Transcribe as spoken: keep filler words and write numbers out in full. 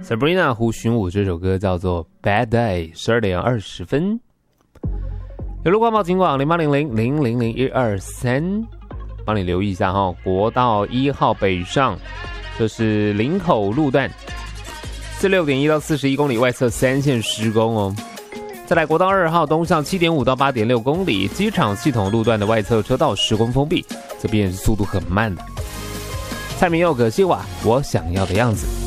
Sabrina 胡寻武这首歌叫做 Bad Day， 十二点二十分。有路况报警广零八零零零零零一二三，帮你留意一下哈。国道一号北上，这是林口路段，四六点一到四十一公里，外侧三线施工哦。再来国道二号东向七点五到八点六公里，机场系统路段的外侧车道施工封闭，这边速度很慢的。蔡明佑葛西瓦，我想要的样子。